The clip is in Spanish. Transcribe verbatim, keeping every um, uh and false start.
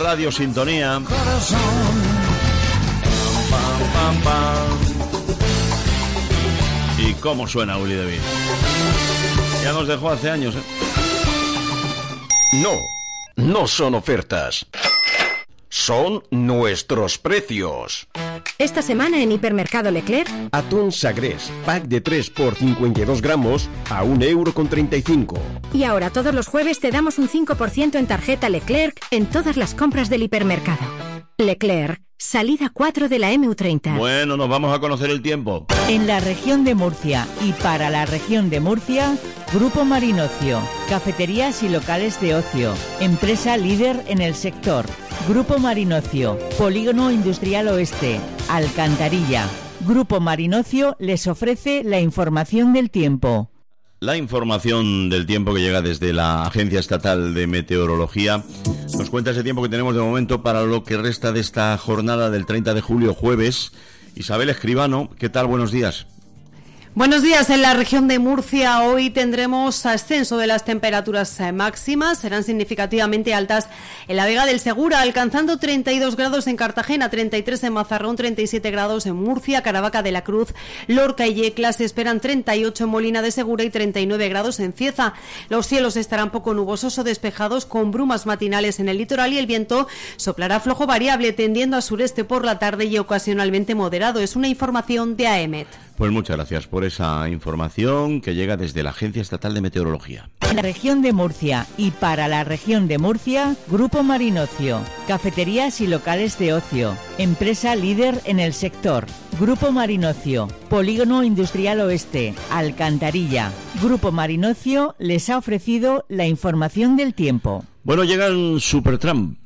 Radio Sintonía. Pam, pam, pam. ¿Y cómo suena Uli David? Ya nos dejó hace años, ¿eh? No, no son ofertas. Son nuestros precios. Esta semana en Hipermercado Leclerc, atún Sagrés, pack de tres por cincuenta y dos gramos a un euro con treinta y cinco. Y ahora todos los jueves te damos un cinco por ciento en tarjeta Leclerc en todas las compras del hipermercado. Leclerc, salida cuatro de la eme u treinta. Bueno, nos vamos a conocer el tiempo. En la región de Murcia y para la región de Murcia, Grupo Marinocio, cafeterías y locales de ocio, empresa líder en el sector. Grupo Marinocio, Polígono Industrial Oeste, Alcantarilla. Grupo Marinocio les ofrece la información del tiempo. La información del tiempo que llega desde la Agencia Estatal de Meteorología nos cuenta ese tiempo que tenemos de momento para lo que resta de esta jornada del treinta de julio, jueves. Isabel Escribano, ¿qué tal? Buenos días. Buenos días. En la región de Murcia hoy tendremos ascenso de las temperaturas máximas, serán significativamente altas en la Vega del Segura, alcanzando treinta y dos grados en Cartagena, treinta y tres en Mazarrón, treinta y siete grados en Murcia, Caravaca de la Cruz, Lorca y Yecla se esperan treinta y ocho en Molina de Segura y treinta y nueve grados en Cieza. Los cielos estarán poco nubosos o despejados con brumas matinales en el litoral y el viento soplará flojo variable tendiendo a sureste por la tarde y ocasionalmente moderado. Es una información de AEMET. Pues muchas gracias por esa información que llega desde la Agencia Estatal de Meteorología. En la región de Murcia y para la región de Murcia, Grupo Marinocio, cafeterías y locales de ocio, empresa líder en el sector. Grupo Marinocio, Polígono Industrial Oeste, Alcantarilla. Grupo Marinocio les ha ofrecido la información del tiempo. Bueno, llega el Supertram.